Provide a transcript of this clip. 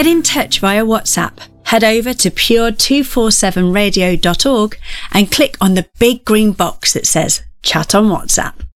Get in touch via WhatsApp. Head over to pure247radio.org and click on the big green box that says Chat on WhatsApp.